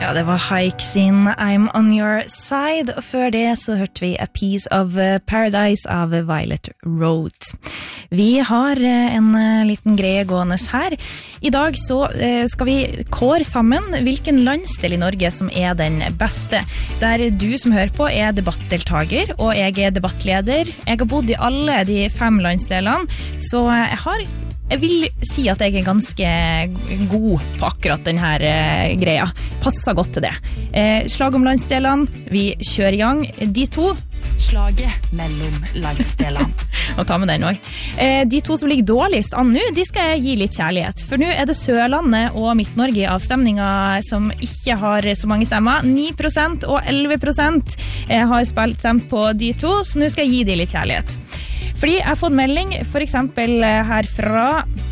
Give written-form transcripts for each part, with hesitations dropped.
Ja, det var Haik sin I'm on your side, og før det så hørte vi A Piece of Paradise av Violet Road. Vi har en liten greie gående her. I dag så skal vi kåre sammen hvilken landsdel i Norge som er den beste. Der du som hører på er debattdeltager, og jeg er debattleder. Jeg har bodd i alle de 5 landsdelene, så jeg vil si at jeg er ganske god på akkurat denne greia. Passer godt til det. Slag om landsdelene, vi kjører i gang. De 2. Slaget mellom landsdelene. Og ta med den også. De 2 som ligger dårligst an nå, de skal jeg gi litt kjærlighet. For nå er det Sørlandet og Midt-Norge i avstemninger som ikke har så mange stemmer. 9% og 11% har stemt på de 2, så nå skal jeg gi de litt kjærlighet. Fordi jeg har fått melding, for eksempel her fra...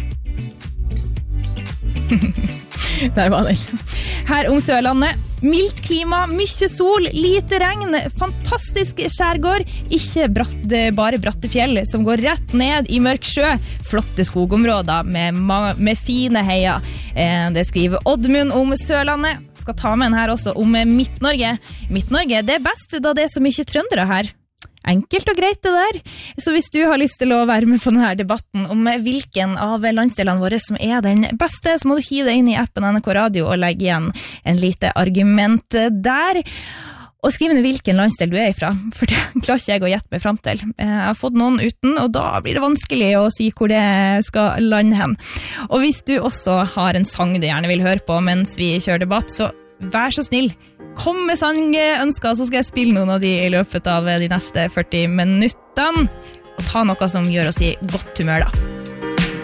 Der var det. Her om Sørlandet. Mildt klima, mye sol, lite regn, fantastisk skjærgård, ikke bare bratte fjell som går rett ned i mørk sjø, flotte skogområder med fine heier. Det skriver Oddmund om Sørlandet. Skal ta med en her også om Midt-Norge. Midt-Norge, det er best da det er så mye trøndere her. Enkelt og greit det der. Så hvis du har lyst til å være med på denne debatten om hvilken av landsdelene våre som er den beste, så må du hive deg inn i appen NRK Radio og legge igjen en lite argument der. Og skriv ned hvilken landsdel du er ifra, for det klarer ikke jeg å gjette meg frem til. Jeg har fått noen uten, og da blir det vanskelig å si hvor det skal lande hen. Og hvis du også har en sang du gjerne vil høre på mens vi kjører debatt, så vær så snill, kom med sangønsker, så skal jeg spille noen av de i løpet av de neste 40 minuttene, og ta noe som gjør oss i godt humør da.